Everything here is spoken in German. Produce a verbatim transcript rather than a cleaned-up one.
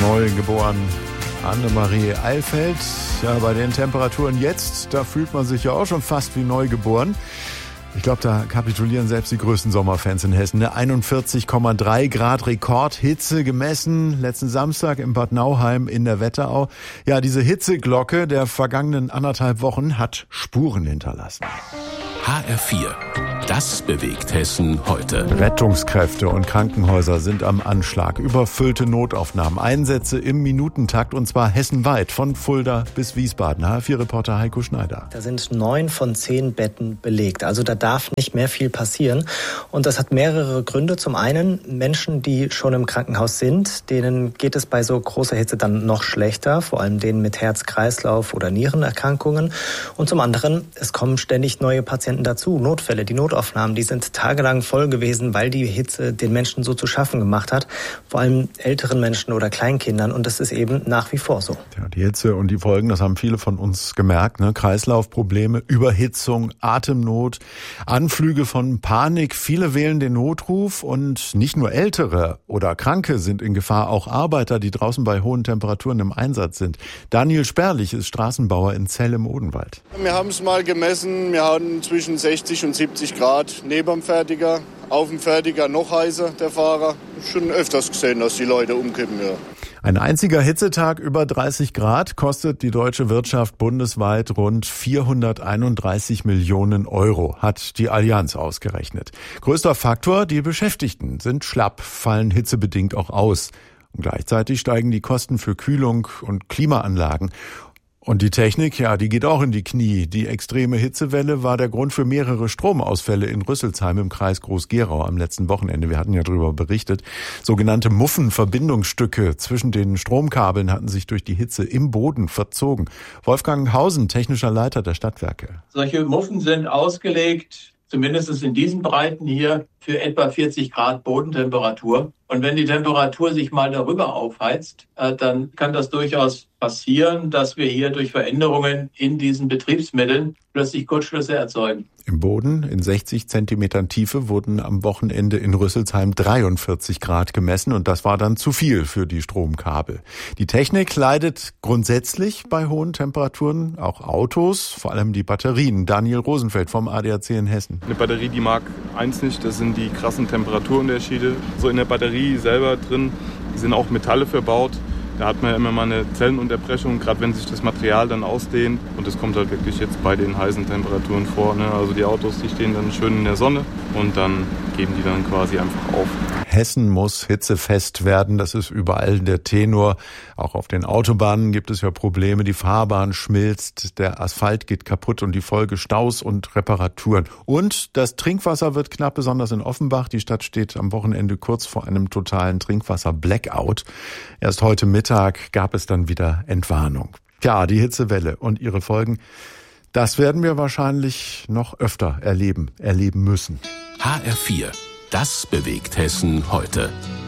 neu geboren. Annemarie Eilfeld. Ja, bei den Temperaturen jetzt, da fühlt man sich ja auch schon fast wie neu geboren. Ich glaube, da kapitulieren selbst die größten Sommerfans in Hessen. Ne? einundvierzig Komma drei Grad Rekordhitze gemessen letzten Samstag in Bad Nauheim in der Wetterau. Ja, diese Hitzeglocke der vergangenen anderthalb Wochen hat Spuren hinterlassen. H R vier. Das bewegt Hessen heute. Rettungskräfte und Krankenhäuser sind am Anschlag. Überfüllte Notaufnahmen, Einsätze im Minutentakt und zwar hessenweit von Fulda bis Wiesbaden. H R vier-Reporter Heiko Schneider. Da sind neun von zehn Betten belegt. Also da darf nicht mehr viel passieren. Und das hat mehrere Gründe. Zum einen Menschen, die schon im Krankenhaus sind, denen geht es bei so großer Hitze dann noch schlechter. Vor allem denen mit Herz-Kreislauf- oder Nierenerkrankungen. Und zum anderen, es kommen ständig neue Patienten dazu. Notfälle, die Notaufnahmen. Aufnahmen, die sind tagelang voll gewesen, weil die Hitze den Menschen so zu schaffen gemacht hat. Vor allem älteren Menschen oder Kleinkindern. Und das ist eben nach wie vor so. Ja, die Hitze und die Folgen, das haben viele von uns gemerkt. Ne? Kreislaufprobleme, Überhitzung, Atemnot, Anflüge von Panik. Viele wählen den Notruf und nicht nur Ältere oder Kranke sind in Gefahr, auch Arbeiter, die draußen bei hohen Temperaturen im Einsatz sind. Daniel Sperlich ist Straßenbauer in Zell im Odenwald. Wir haben es mal gemessen. Wir hatten zwischen sechzig und siebzig Grad neben dem Fertiger, auf dem Fertiger noch heißer, der Fahrer. Schon öfters gesehen, dass die Leute umkippen, ja. Ein einziger Hitzetag über dreißig Grad kostet die deutsche Wirtschaft bundesweit rund vierhunderteinunddreißig Millionen Euro, hat die Allianz ausgerechnet. Größter Faktor, die Beschäftigten sind schlapp, fallen hitzebedingt auch aus. Und gleichzeitig steigen die Kosten für Kühlung und Klimaanlagen. Und die Technik, ja, die geht auch in die Knie. Die extreme Hitzewelle war der Grund für mehrere Stromausfälle in Rüsselsheim im Kreis Groß-Gerau am letzten Wochenende. Wir hatten ja darüber berichtet. Sogenannte Muffenverbindungsstücke zwischen den Stromkabeln hatten sich durch die Hitze im Boden verzogen. Wolfgang Hausen, technischer Leiter der Stadtwerke. Solche Muffen sind ausgelegt, zumindest in diesen Breiten hier, für etwa vierzig Grad Bodentemperatur. Und wenn die Temperatur sich mal darüber aufheizt, dann kann das durchaus passieren, dass wir hier durch Veränderungen in diesen Betriebsmitteln plötzlich Kurzschlüsse erzeugen. Im Boden in sechzig Zentimetern Tiefe wurden am Wochenende in Rüsselsheim dreiundvierzig Grad gemessen und das war dann zu viel für die Stromkabel. Die Technik leidet grundsätzlich bei hohen Temperaturen, auch Autos, vor allem die Batterien. Daniel Rosenfeld vom A D A C in Hessen. Eine Batterie, die mag eins nicht, das sind die krassen Temperaturunterschiede. So in der Batterie selber drin sind auch Metalle verbaut. Da hat man ja immer mal eine Zellenunterbrechung, gerade wenn sich das Material dann ausdehnt. Und das kommt halt wirklich jetzt bei den heißen Temperaturen vor. Ne? Also die Autos, die stehen dann schön in der Sonne und dann geben die dann quasi einfach auf. Hessen muss hitzefest werden, das ist überall der Tenor. Auch auf den Autobahnen gibt es ja Probleme. Die Fahrbahn schmilzt, der Asphalt geht kaputt und die Folge Staus und Reparaturen. Und das Trinkwasser wird knapp, besonders in Offenbach. Die Stadt steht am Wochenende kurz vor einem totalen Trinkwasser-Blackout. Erst heute Mittag gab es dann wieder Entwarnung. Ja, die Hitzewelle und ihre Folgen, das werden wir wahrscheinlich noch öfter erleben, erleben müssen. H R vier. Das bewegt Hessen heute.